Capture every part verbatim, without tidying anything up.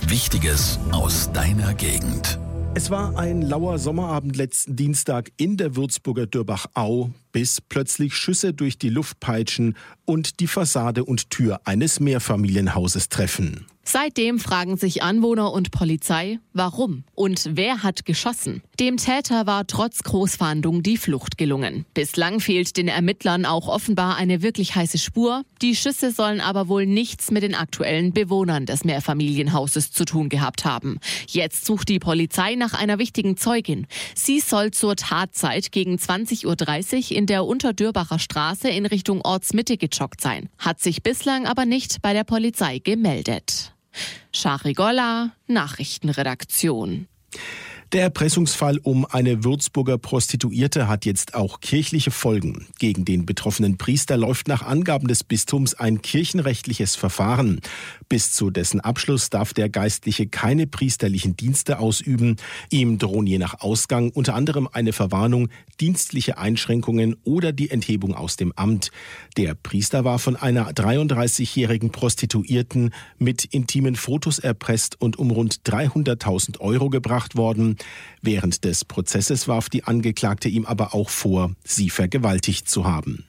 Wichtiges aus deiner Gegend. Es war ein lauer Sommerabend letzten Dienstag in der Würzburger Dürbach-Au, bis plötzlich Schüsse durch die Luft peitschen und die Fassade und Tür eines Mehrfamilienhauses treffen. Seitdem fragen sich Anwohner und Polizei, warum und wer hat geschossen. Dem Täter war trotz Großfahndung die Flucht gelungen. Bislang fehlt den Ermittlern auch offenbar eine wirklich heiße Spur. Die Schüsse sollen aber wohl nichts mit den aktuellen Bewohnern des Mehrfamilienhauses zu tun gehabt haben. Jetzt sucht die Polizei nach einer wichtigen Zeugin. Sie soll zur Tatzeit gegen zwanzig Uhr dreißig in der Unterdürbacher Straße in Richtung Ortsmitte gejoggt sein. Hat sich bislang aber nicht bei der Polizei gemeldet. Shari Golla, Nachrichtenredaktion. Der Erpressungsfall um eine Würzburger Prostituierte hat jetzt auch kirchliche Folgen. Gegen den betroffenen Priester läuft nach Angaben des Bistums ein kirchenrechtliches Verfahren. Bis zu dessen Abschluss darf der Geistliche keine priesterlichen Dienste ausüben. Ihm drohen je nach Ausgang unter anderem eine Verwarnung, dienstliche Einschränkungen oder die Enthebung aus dem Amt. Der Priester war von einer dreiunddreißigjährigen Prostituierten mit intimen Fotos erpresst und um rund dreihunderttausend Euro gebracht worden. Während des Prozesses warf die Angeklagte ihm aber auch vor, sie vergewaltigt zu haben.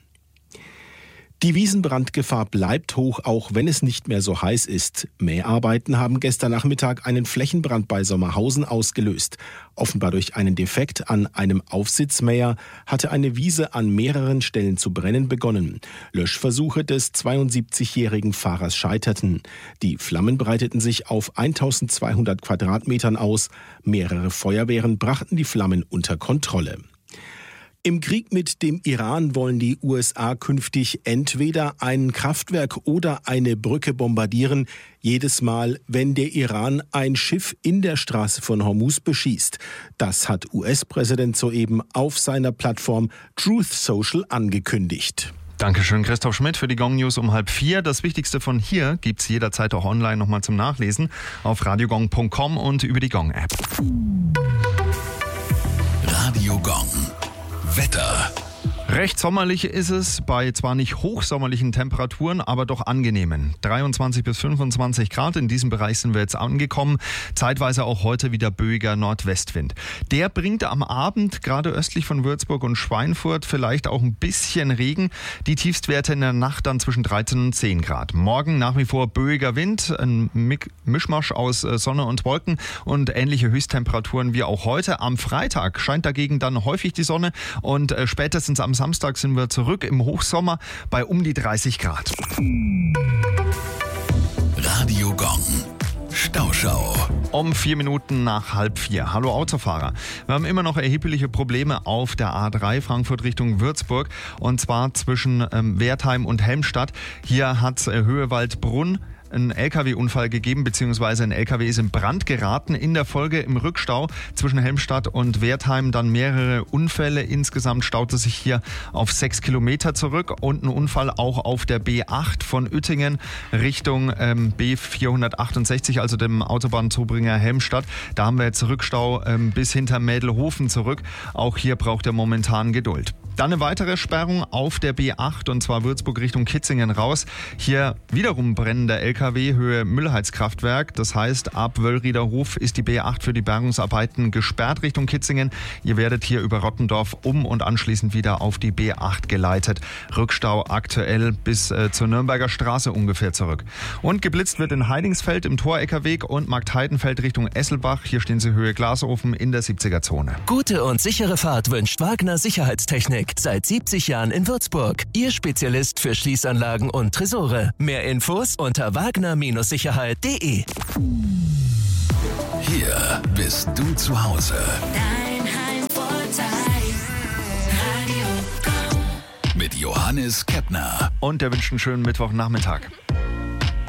Die Wiesenbrandgefahr bleibt hoch, auch wenn es nicht mehr so heiß ist. Mäharbeiten haben gestern Nachmittag einen Flächenbrand bei Sommerhausen ausgelöst. Offenbar durch einen Defekt an einem Aufsitzmäher hatte eine Wiese an mehreren Stellen zu brennen begonnen. Löschversuche des zweiundsiebzigjährigen Fahrers scheiterten. Die Flammen breiteten sich auf eintausendzweihundert Quadratmetern aus. Mehrere Feuerwehren brachten die Flammen unter Kontrolle. Im Krieg mit dem Iran wollen die U S A künftig entweder ein Kraftwerk oder eine Brücke bombardieren, jedes Mal, wenn der Iran ein Schiff in der Straße von Hormuz beschießt. Das hat U S-Präsident soeben auf seiner Plattform Truth Social angekündigt. Dankeschön, Christoph Schmidt, für die Gong News um halb vier. Das Wichtigste von hier gibt's jederzeit auch online nochmal zum Nachlesen auf radiogong punkt com und über die Gong-App. Radio Gong. Wetter. Recht sommerlich ist es, bei zwar nicht hochsommerlichen Temperaturen, aber doch angenehmen. dreiundzwanzig bis fünfundzwanzig Grad, in diesem Bereich sind wir jetzt angekommen. Zeitweise auch heute wieder böiger Nordwestwind. Der bringt am Abend, gerade östlich von Würzburg und Schweinfurt, vielleicht auch ein bisschen Regen. Die Tiefstwerte in der Nacht dann zwischen dreizehn und zehn Grad. Morgen nach wie vor böiger Wind, ein Mischmasch aus Sonne und Wolken und ähnliche Höchsttemperaturen wie auch heute. Am Freitag scheint dagegen dann häufig die Sonne und spätestens am Samstag sind wir zurück im Hochsommer bei um die dreißig Grad. Radio Gong. Stauschau. Um vier Minuten nach halb vier. Hallo Autofahrer. Wir haben immer noch erhebliche Probleme auf der A drei Frankfurt Richtung Würzburg. Und zwar zwischen ähm, Wertheim und Helmstadt. Hier hat äh, Höhe Waldbrunn einen L K W-Unfall gegeben, beziehungsweise ein L K W ist in Brand geraten. In der Folge im Rückstau zwischen Helmstadt und Wertheim dann mehrere Unfälle. Insgesamt staute sich hier auf sechs Kilometer zurück und ein Unfall auch auf der B acht von Uettingen Richtung ähm, B vierhundertachtundsechzig, also dem Autobahnzubringer Helmstadt. Da haben wir jetzt Rückstau ähm, bis hinter Mädelhofen zurück. Auch hier braucht er momentan Geduld. Dann eine weitere Sperrung auf der B acht und zwar Würzburg Richtung Kitzingen raus. Hier wiederum brennender L K W Höhe Müllheizkraftwerk. Das heißt, ab Wöllriederhof ist die B acht für die Bergungsarbeiten gesperrt Richtung Kitzingen. Ihr werdet hier über Rottendorf um und anschließend wieder auf die B acht geleitet. Rückstau aktuell bis äh, zur Nürnberger Straße ungefähr zurück. Und geblitzt wird in Heidingsfeld im Toreckerweg und Marktheidenfeld Richtung Esselbach. Hier stehen sie Höhe Glasofen in der siebziger Zone. Gute und sichere Fahrt wünscht Wagner Sicherheitstechnik. Seit siebzig Jahren in Würzburg. Ihr Spezialist für Schließanlagen und Tresore. Mehr Infos unter wagner Sicherheit punkt de. Hier bist du zu Hause. Dein Heimvorteil. Radio Gong. Mit Johannes Keppner. Und der wünscht einen schönen Mittwochnachmittag.